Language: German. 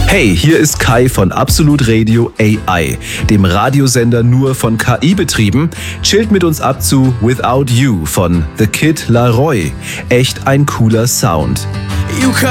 Hey, hier ist Kai von Absolut Radio AI, dem Radiosender nur von KI betrieben. Chillt mit uns ab zu Without You von The Kid Laroi. Echt ein cooler Sound.